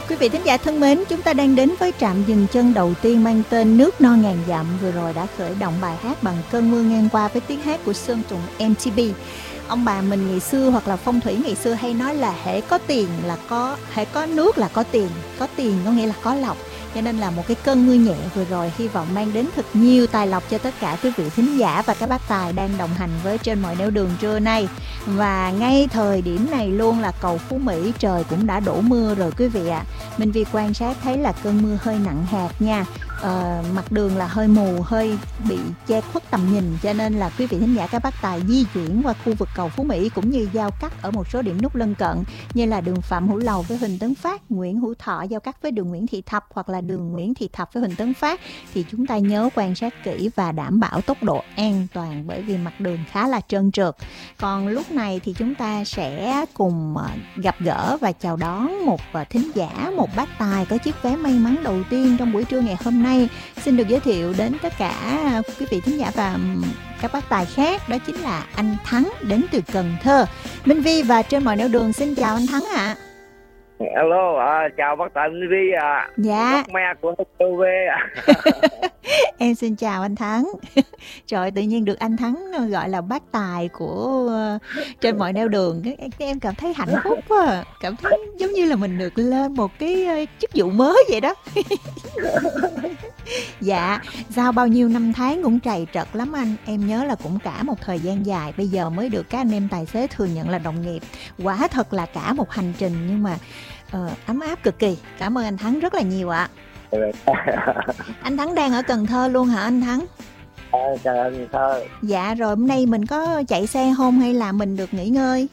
Quý vị thính giả thân mến, chúng ta đang đến với trạm dừng chân đầu tiên mang tên Nước Non Ngàn Dặm. Vừa rồi đã khởi động bài hát Bằng Cơn Mưa Ngang Qua với tiếng hát của Sơn Tùng MTP. Ông bà mình ngày xưa hoặc là phong thủy ngày xưa hay nói là hễ có tiền là hễ có nước là có tiền có nghĩa là có lộc. Cho nên là một cái cơn mưa nhẹ vừa rồi hy vọng mang đến thật nhiều tài lộc cho tất cả quý vị thính giả và các bác tài đang đồng hành với Trên Mọi Nẻo Đường trưa nay. Và ngay thời điểm này luôn là cầu Phú Mỹ trời cũng đã đổ mưa rồi quý vị ạ. Minh Vi quan sát thấy là cơn mưa hơi nặng hạt nha. Mặt đường là hơi mù, hơi bị che khuất tầm nhìn, cho nên là quý vị thính giả các bác tài di chuyển qua khu vực cầu Phú Mỹ cũng như giao cắt ở một số điểm nút lân cận như là đường Phạm Hữu Lầu với Huỳnh Tấn Phát, Nguyễn Hữu Thọ giao cắt với đường Nguyễn Thị Thập hoặc là đường Nguyễn Thị Thập với Huỳnh Tấn Phát thì chúng ta nhớ quan sát kỹ và đảm bảo tốc độ an toàn bởi vì mặt đường khá là trơn trượt. Còn lúc này thì chúng ta sẽ cùng gặp gỡ và chào đón một thính giả, một bác tài có chiếc vé may mắn đầu tiên trong buổi trưa ngày hôm nay. Xin được giới thiệu đến tất cả quý vị thính giả và các bác tài khác, đó chính là anh Thắng đến từ Cần Thơ. Minh Vi và Trên Mọi Nẻo Đường xin chào anh Thắng ạ. Alo, chào bác tài Minh Vi ạ. Dạ. Bác me của HTV ạ. Em xin chào anh Thắng. Trời, tự nhiên được anh Thắng gọi là bác tài của Trên Mọi Nẻo Đường, em cảm thấy hạnh phúc quá. Cảm thấy giống như là mình được lên một cái chức vụ mới vậy đó. Dạ, sau bao nhiêu năm tháng cũng trầy trật lắm anh. Em nhớ là cũng cả một thời gian dài, bây giờ mới được các anh em tài xế thừa nhận là đồng nghiệp. Quả thật là cả một hành trình nhưng mà ấm áp cực kỳ. Cảm ơn anh Thắng rất là nhiều ạ. Anh Thắng đang ở Cần Thơ luôn hả anh Thắng? Chào anh Thơ. Dạ, rồi hôm nay mình có chạy xe không hay là mình được nghỉ ngơi?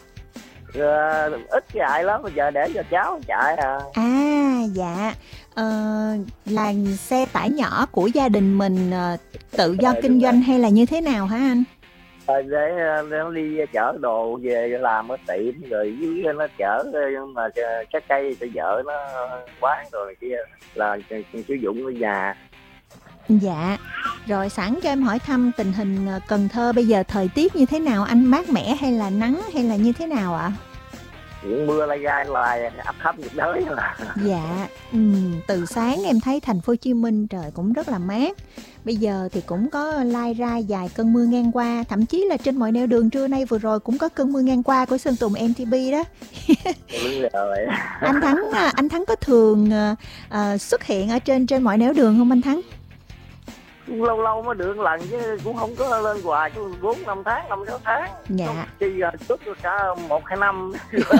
Ít chạy lắm, bây giờ để cho cháu chạy à. Dạ, là xe tải nhỏ của gia đình mình tự do kinh doanh hay là như thế nào hả anh? Để nó đi chở đồ về làm ở tiệm rồi dưới nó chở mà trái cây cho vợ nó bán rồi kia là sử dụng ở nhà. Dạ, rồi sẵn cho em hỏi thăm tình hình Cần Thơ bây giờ thời tiết như thế nào anh, mát mẻ hay là nắng hay là như thế nào ạ? Những mưa lai gai là áp thấp nhiệt đới là. Dạ, từ sáng em thấy thành phố Hồ Chí Minh trời cũng rất là mát. Bây giờ thì cũng có lai ra vài cơn mưa ngang qua, thậm chí là Trên Mọi Nẻo Đường trưa nay vừa rồi cũng có cơn mưa ngang qua của Sơn Tùng MTP đó. Rồi. Anh Thắng có thường xuất hiện ở trên Mọi Nẻo Đường không anh Thắng? Lâu lâu mới được lần chứ cũng không có lên hoài, chứ 4-5 tháng, 5-6 tháng. Dạ. Chi suốt cả 1-2 năm.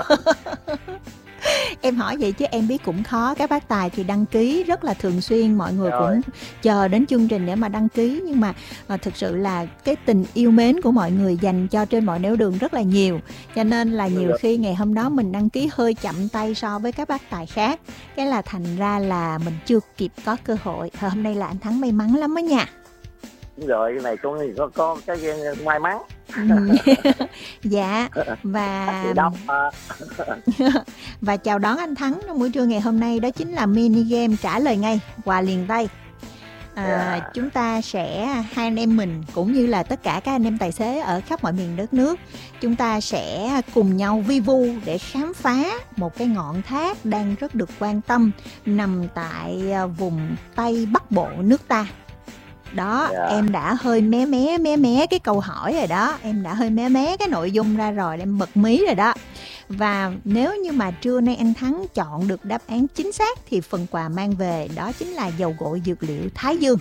Em hỏi vậy chứ em biết cũng khó. Các bác tài thì đăng ký rất là thường xuyên, mọi người Rồi. cũng chờ đến chương trình để mà đăng ký. Nhưng mà thực sự là cái tình yêu mến của mọi người dành cho Trên Mọi Nẻo Đường rất là nhiều. Cho nên là nhiều khi ngày hôm đó mình đăng ký hơi chậm tay so với các bác tài khác. Cái là thành ra là mình chưa kịp có cơ hội. Hôm nay là anh Thắng may mắn lắm đó nha. Rồi cái này có cái may mắn. Dạ, và chào đón anh Thắng trong buổi trưa ngày hôm nay, đó chính là mini game trả lời ngay, quà liền tay. Chúng ta sẽ, hai anh em mình cũng như là tất cả các anh em tài xế ở khắp mọi miền đất nước, chúng ta sẽ cùng nhau vi vu để khám phá một cái ngọn thác đang rất được quan tâm nằm tại vùng Tây Bắc Bộ nước ta. Đó, em đã hơi mé cái câu hỏi rồi đó. Em đã hơi mé cái nội dung ra rồi, em bật mí rồi đó. Và nếu như mà trưa nay anh Thắng chọn được đáp án chính xác thì phần quà mang về đó chính là dầu gội dược liệu Thái Dương.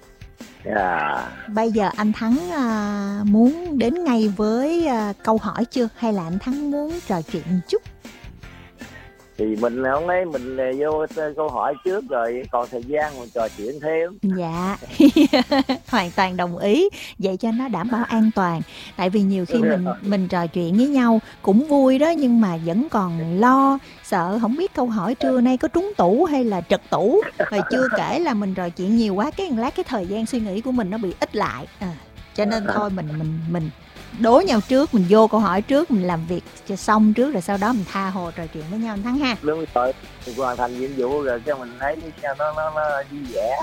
Bây giờ anh Thắng muốn đến ngay với câu hỏi chưa? Hay là anh Thắng muốn trò chuyện một chút? Thì mình không lấy, mình vô câu hỏi trước rồi còn thời gian mình trò chuyện thêm. Dạ. Hoàn toàn đồng ý. Vậy cho nó đảm bảo an toàn. Tại vì nhiều khi mình trò chuyện với nhau cũng vui đó, nhưng mà vẫn còn lo sợ không biết câu hỏi trưa nay có trúng tủ hay là trật tủ. Rồi chưa kể là mình trò chuyện nhiều quá cái lát cái thời gian suy nghĩ của mình nó bị ít lại. Cho nên thôi mình đố nhau trước, mình vô câu hỏi trước, mình làm việc cho xong trước rồi sau đó mình tha hồ trò chuyện với nhau anh Thắng ha. Đúng rồi, mình hoàn thành nhiệm vụ rồi cho mình thấy sao nó vui vẻ.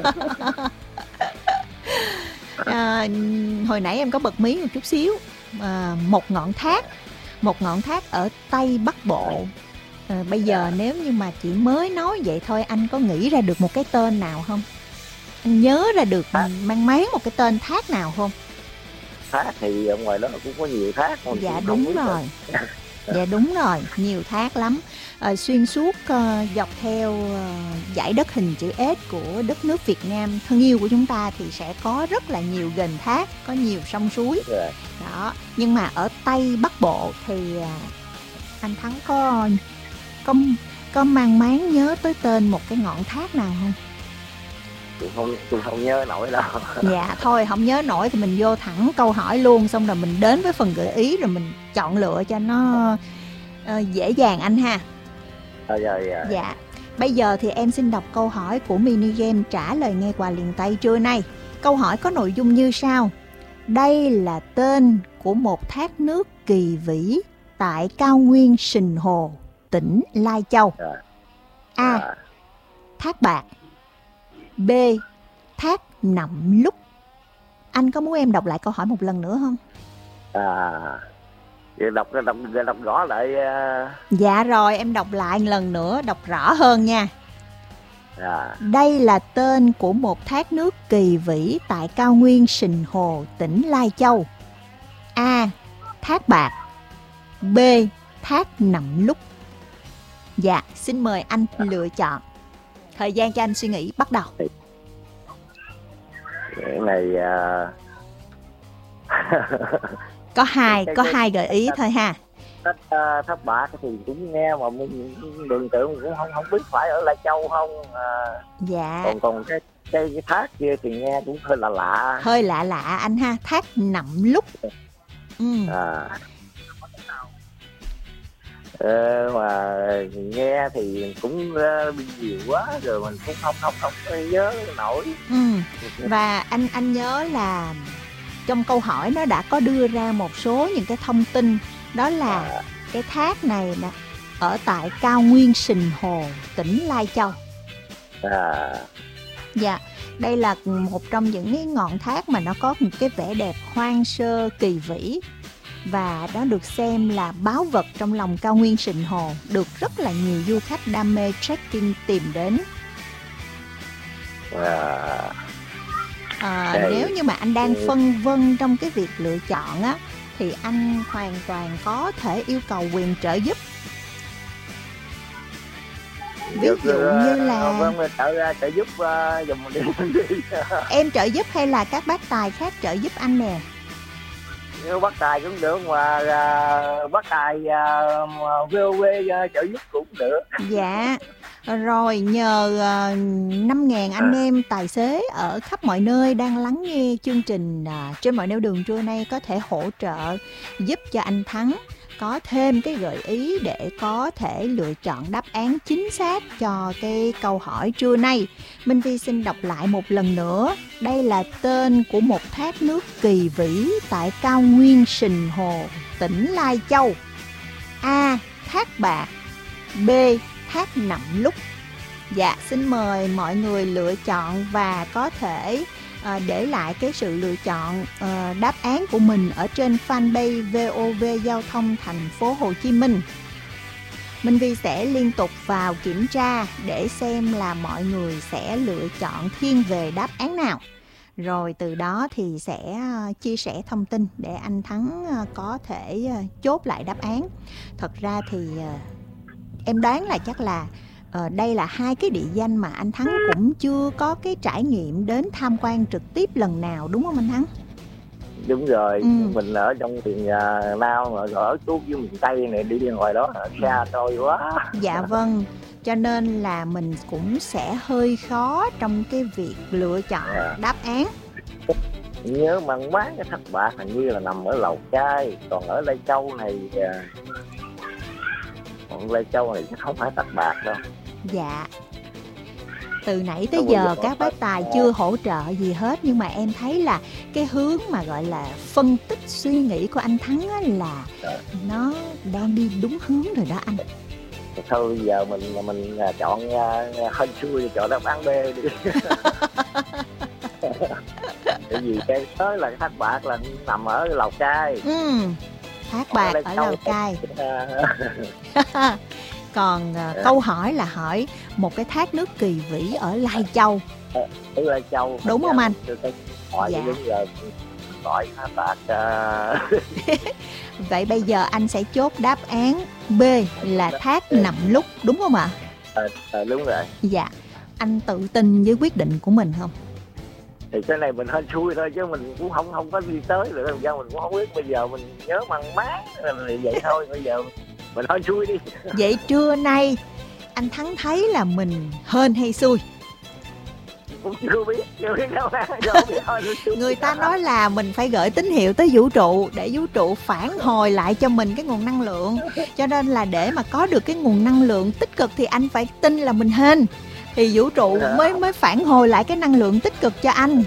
Hồi nãy em có bật mí một chút xíu, một ngọn thác ở Tây Bắc Bộ Bây giờ nếu như mà chị mới nói vậy thôi, anh có nghĩ ra được một cái tên nào không? Anh nhớ ra được mang máng một cái tên thác nào không? Thác thì ở ngoài đó cũng có nhiều thác. Dạ đúng rồi. Dạ đúng rồi, nhiều thác lắm. Xuyên suốt dọc theo dải đất hình chữ S của đất nước Việt Nam thân yêu của chúng ta thì sẽ có rất là nhiều ghềnh thác, có nhiều sông suối. Đó, nhưng mà ở Tây Bắc Bộ thì anh Thắng có mang máng nhớ tới tên một cái ngọn thác nào không? Tôi không nhớ nổi đâu. Dạ thôi không nhớ nổi thì mình vô thẳng câu hỏi luôn, xong rồi mình đến với phần gợi ý rồi mình chọn lựa cho nó dễ dàng anh ha. Dạ. Bây giờ thì em xin đọc câu hỏi của mini game trả lời nghe quà liền tay trưa nay. Câu hỏi có nội dung như sau: đây là tên của một thác nước kỳ vĩ tại cao nguyên Sìn Hồ, tỉnh Lai Châu. A. Thác Bạc. B. Thác Nậm Lúc. Anh có muốn em đọc lại câu hỏi một lần nữa không? Đọc rõ lại. Dạ rồi, em đọc lại một lần nữa, đọc rõ hơn nha. Đây là tên của một thác nước kỳ vĩ tại cao nguyên Sìn Hồ, tỉnh Lai Châu. A. Thác Bạc. B. Thác Nậm Lúc. Dạ, xin mời anh lựa chọn. Thời gian cho anh suy nghĩ bắt đầu. Cái này có hai gợi ý thôi ha. Thác Bạc thì cũng nghe mà mình đường tượng cũng không biết phải ở Lai Châu không. Dạ. Còn cái thác kia thì nghe cũng hơi lạ. Hơi lạ anh ha. Thác Nậm Lúc. Mà nghe thì cũng nhiều quá rồi mình cũng không nhớ nổi. Và anh nhớ là trong câu hỏi nó đã có đưa ra một số những cái thông tin, đó là cái thác này nè ở tại cao nguyên Sìn Hồ, tỉnh Lai Châu. Dạ, đây là một trong những cái ngọn thác mà nó có một cái vẻ đẹp hoang sơ kỳ vĩ, và nó được xem là báu vật trong lòng cao nguyên Sìn Hồ, được rất là nhiều du khách đam mê trekking tìm đến. Nếu như mà anh đang phân vân trong cái việc lựa chọn á, thì anh hoàn toàn có thể yêu cầu quyền trợ giúp. Ví dụ như là trợ giúp dùm đi. Em trợ giúp hay là các bác tài khác trợ giúp anh nè? Nếu bác tài cũng được, mà bác tài VOV trợ giúp cũng được. Dạ. Rồi nhờ 5.000 anh em tài xế ở khắp mọi nơi đang lắng nghe chương trình Trên Mọi Nẻo Đường trưa nay có thể hỗ trợ giúp cho anh Thắng có thêm cái gợi ý để có thể lựa chọn đáp án chính xác cho cái câu hỏi trưa nay. Minh Vi xin đọc lại một lần nữa. Đây là tên của một thác nước kỳ vĩ tại cao nguyên Sìn Hồ, tỉnh Lai Châu. A. Thác Bạc. B. Thác Nậm Lúc. Dạ, xin mời mọi người lựa chọn và có thể để lại cái sự lựa chọn đáp án của mình ở trên fanpage VOV Giao thông thành phố Hồ Chí Minh. Minh Vi sẽ liên tục vào kiểm tra để xem là mọi người sẽ lựa chọn thiên về đáp án nào. Rồi từ đó thì sẽ chia sẻ thông tin để anh Thắng có thể chốt lại đáp án. Thật ra thì em đoán là chắc là đây là hai cái địa danh mà anh Thắng cũng chưa có cái trải nghiệm đến tham quan trực tiếp lần nào, đúng không anh Thắng? Đúng rồi. Mình ở trong miền Nam rồi ở tuốt với miền Tây này, đi ngoài đó xa xôi quá. Dạ vâng, cho nên là mình cũng sẽ hơi khó trong cái việc lựa chọn đáp án. Nhớ mang máng cái Thác Bạc hình như là nằm ở Lào Cai, còn ở Lai Châu này chắc không phải Thác Bạc đâu. Dạ. Từ nãy tới giờ các bác tài chưa hỗ trợ gì hết, nhưng mà em thấy là cái hướng mà gọi là phân tích suy nghĩ của anh Thắng là nó đang đi đúng hướng rồi đó anh. Thôi giờ mình chọn hên xui, chọn đáp án B đi. Tại vì cái tới là cái Thác Bạc là nằm ở Lào Cai. Thác Bạc ở Lào Cai. Còn câu hỏi là hỏi một cái thác nước kỳ vĩ ở Lai Châu. Ở Lai Châu. Đúng không anh? Dạ. Gọi nó tạc. Vậy bây giờ anh sẽ chốt đáp án B là thác Nậm Lúc, đúng không ạ? Đúng rồi. Dạ. Anh tự tin với quyết định của mình không? Thì cái này mình hên xui thôi chứ mình cũng không có đi tới được, làm sao mình cũng không biết. Bây giờ mình nhớ mang máng là vậy thôi. Bây giờ mình hên xui đi. Vậy trưa nay anh Thắng thấy là mình hên hay xui? Cũng chưa biết đâu. Người ta nói là mình phải gửi tín hiệu tới vũ trụ để vũ trụ phản hồi lại cho mình cái nguồn năng lượng. Cho nên là để mà có được cái nguồn năng lượng tích cực thì anh phải tin là mình hên, thì vũ trụ mới phản hồi lại cái năng lượng tích cực cho anh.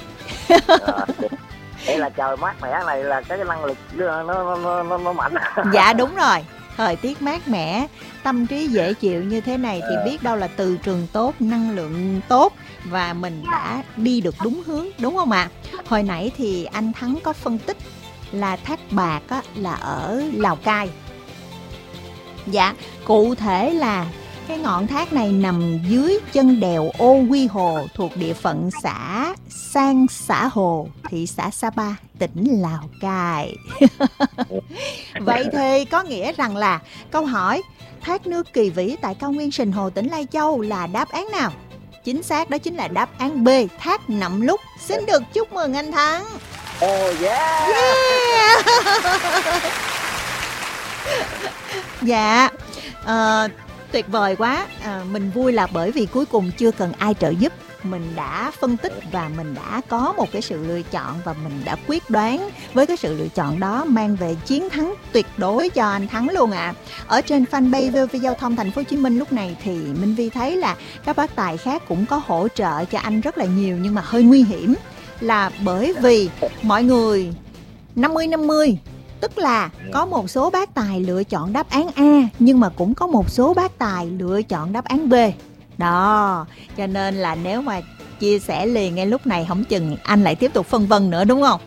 Đây là trời mát mẻ này là cái năng lực nó mạnh. Dạ đúng rồi. Thời tiết mát mẻ, tâm trí dễ chịu như thế này thì biết đâu là từ trường tốt, năng lượng tốt và mình đã đi được đúng hướng, đúng không ạ? Hồi nãy thì anh Thắng có phân tích là thác Bạc á, là ở Lào Cai. Dạ, cụ thể là cái ngọn thác này nằm dưới chân đèo Ô Quy Hồ thuộc địa phận xã Sang Xã Hồ, thị xã Sapa, tỉnh Lào Cai. Vậy thì có nghĩa rằng là câu hỏi thác nước kỳ vĩ tại cao nguyên Sìn Hồ, tỉnh Lai Châu là đáp án nào? Chính xác đó chính là đáp án B, thác Nậm Lúc. Xin được chúc mừng anh Thắng. Oh yeah. Dạ. Tuyệt vời quá. Mình vui là bởi vì cuối cùng chưa cần ai trợ giúp, mình đã phân tích và mình đã có một cái sự lựa chọn và mình đã quyết đoán với cái sự lựa chọn đó mang về chiến thắng tuyệt đối cho anh Thắng luôn ạ. Ở trên fanpage VOV Giao thông Thành phố Hồ Chí Minh lúc này thì Minh Vi thấy là các bác tài khác cũng có hỗ trợ cho anh rất là nhiều, nhưng mà hơi nguy hiểm là bởi vì mọi người 50-50. Tức là có một số bác tài lựa chọn đáp án A, nhưng mà cũng có một số bác tài lựa chọn đáp án B. Đó, cho nên là nếu mà chia sẻ liền ngay lúc này không chừng anh lại tiếp tục phân vân nữa, đúng không?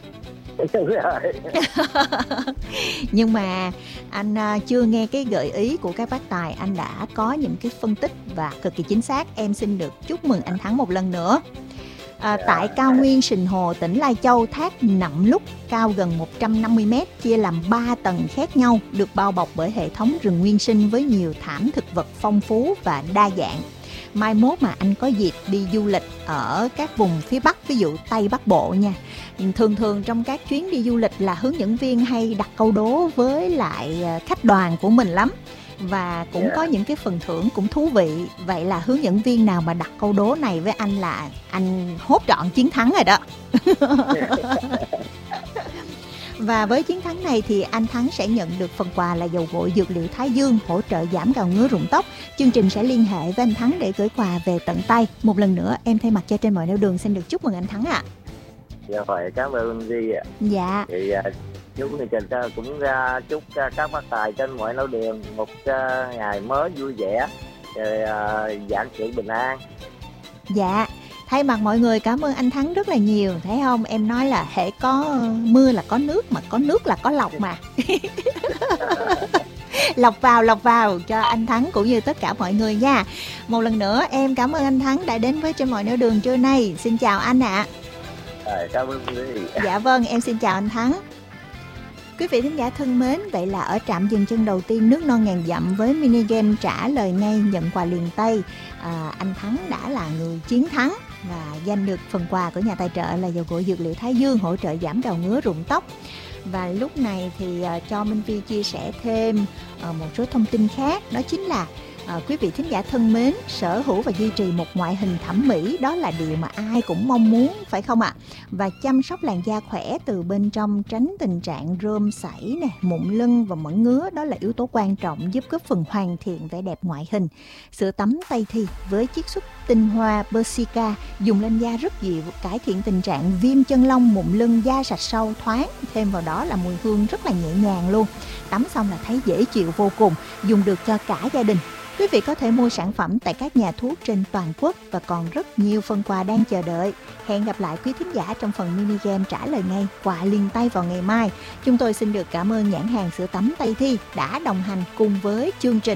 Nhưng mà anh chưa nghe cái gợi ý của các bác tài, anh đã có những cái phân tích và cực kỳ chính xác. Em xin được chúc mừng anh Thắng một lần nữa. Tại cao nguyên Sìn Hồ, tỉnh Lai Châu, thác Nậm Lúc cao gần 150 m, chia làm 3 tầng khác nhau, được bao bọc bởi hệ thống rừng nguyên sinh với nhiều thảm thực vật phong phú và đa dạng. Mai mốt mà anh có dịp đi du lịch ở các vùng phía Bắc, ví dụ Tây Bắc Bộ nha, thường trong các chuyến đi du lịch là hướng dẫn viên hay đặt câu đố với lại khách đoàn của mình lắm. Và cũng có những cái phần thưởng cũng thú vị. Vậy là hướng dẫn viên nào mà đặt câu đố này với anh là anh hốt trọn chiến thắng rồi đó. Và với chiến thắng này thì anh Thắng sẽ nhận được phần quà là dầu gội dược liệu Thái Dương hỗ trợ giảm gào ngứa rụng tóc. Chương trình sẽ liên hệ với anh Thắng để gửi quà về tận tay. Một lần nữa em thay mặt cho Trên Mọi Nẻo Đường xin được chúc mừng anh Thắng ạ. Dạ phải, cảm ơn Di ạ. Dạ. Thì chúc chương trình cũng chúc các bác tài Trên Mọi Nẻo Đường một ngày mới vui vẻ, vạn sự bình an. Dạ. Thay mặt mọi người cảm ơn anh Thắng rất là nhiều. Thấy không, em nói là hễ có mưa là có nước, mà có nước là có lọc mà. Lọc vào cho anh Thắng cũng như tất cả mọi người nha. Một lần nữa em cảm ơn anh Thắng đã đến với Trên Mọi Nẻo Đường trưa nay. Xin chào anh ạ. Cảm ơn quý. Dạ vâng, em xin chào anh Thắng. Quý vị thính giả thân mến, vậy là ở trạm dừng chân đầu tiên nước non ngàn dặm với mini game trả lời ngay nhận quà liền tay, anh Thắng đã là người chiến thắng và giành được phần quà của nhà tài trợ là dầu gội dược liệu Thái Dương hỗ trợ giảm gào ngứa rụng tóc. Và lúc này thì cho Minh Vi chia sẻ thêm một số thông tin khác, đó chính là quý vị thính giả thân mến, sở hữu và duy trì một ngoại hình thẩm mỹ đó là điều mà ai cũng mong muốn, phải không ạ? Và chăm sóc làn da khỏe từ bên trong, tránh tình trạng rôm sảy nè, mụn lưng và mẩn ngứa, đó là yếu tố quan trọng giúp góp phần hoàn thiện vẻ đẹp ngoại hình. Sữa tắm Tây Thi với chiết xuất tinh hoa Persica dùng lên da rất dịu, cải thiện tình trạng viêm chân lông, mụn lưng, da sạch sâu thoáng, thêm vào đó là mùi hương rất là nhẹ nhàng luôn. Tắm xong là thấy dễ chịu vô cùng, dùng được cho cả gia đình. Quý vị có thể mua sản phẩm tại các nhà thuốc trên toàn quốc và còn rất nhiều phần quà đang chờ đợi. Hẹn gặp lại quý thính giả trong phần mini game trả lời ngay, quà liền tay vào ngày mai. Chúng tôi xin được cảm ơn nhãn hàng sữa tắm Tây Thi đã đồng hành cùng với chương trình.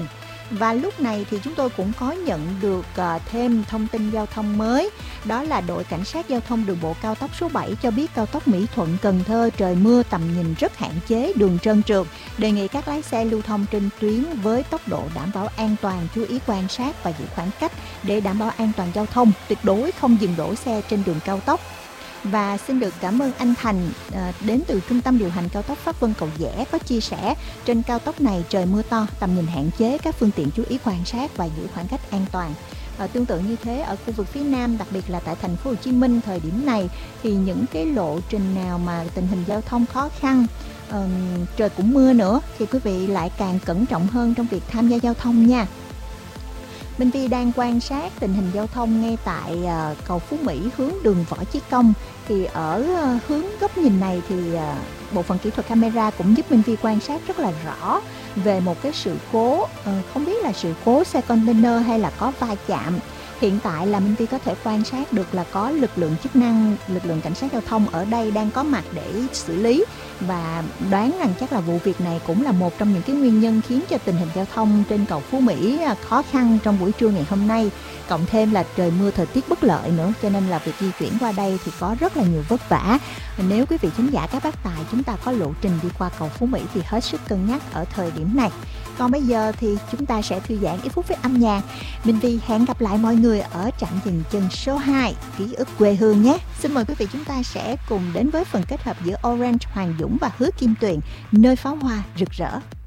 Và lúc này thì chúng tôi cũng có nhận được thêm thông tin giao thông mới. Đó là đội cảnh sát giao thông đường bộ cao tốc số 7 cho biết cao tốc Mỹ Thuận - Cần Thơ trời mưa, tầm nhìn rất hạn chế, đường trơn trượt. Đề nghị các lái xe lưu thông trên tuyến với tốc độ đảm bảo an toàn, chú ý quan sát và giữ khoảng cách để đảm bảo an toàn giao thông, tuyệt đối không dừng đổ xe trên đường cao tốc. Và xin được cảm ơn anh Thành đến từ Trung tâm điều hành cao tốc Pháp Vân Cầu Giẽ có chia sẻ trên cao tốc này trời mưa to, tầm nhìn hạn chế, các phương tiện chú ý quan sát và giữ khoảng cách an toàn. Tương tự như thế ở khu vực phía Nam, đặc biệt là tại thành phố Hồ Chí Minh thời điểm này thì những cái lộ trình nào mà tình hình giao thông khó khăn, trời cũng mưa nữa thì quý vị lại càng cẩn trọng hơn trong việc tham gia giao thông nha. Minh Vi đang quan sát tình hình giao thông ngay tại cầu Phú Mỹ hướng đường Võ Chí Công. Thì ở hướng góc nhìn này thì bộ phận kỹ thuật camera cũng giúp Minh Vi quan sát rất là rõ về một cái sự cố, không biết là sự cố xe container hay là có va chạm. Hiện tại là Minh Vi có thể quan sát được là có lực lượng chức năng, lực lượng cảnh sát giao thông ở đây đang có mặt để xử lý. Và đoán rằng chắc là vụ việc này cũng là một trong những cái nguyên nhân khiến cho tình hình giao thông trên cầu Phú Mỹ khó khăn trong buổi trưa ngày hôm nay. Cộng thêm là trời mưa, thời tiết bất lợi nữa, cho nên là việc di chuyển qua đây thì có rất là nhiều vất vả. Nếu quý vị thính giả các bác tài chúng ta có lộ trình đi qua cầu Phú Mỹ thì hết sức cân nhắc ở thời điểm này. Còn bây giờ thì chúng ta sẽ thư giãn ít phút với âm nhạc. Minh Vi hẹn gặp lại mọi người ở trạm dừng chân số 2, ký ức quê hương nhé. Xin mời quý vị chúng ta sẽ cùng đến với phần kết hợp giữa Orange Hoàng Dũng và Hứa Kim Tuyền, nơi pháo hoa rực rỡ.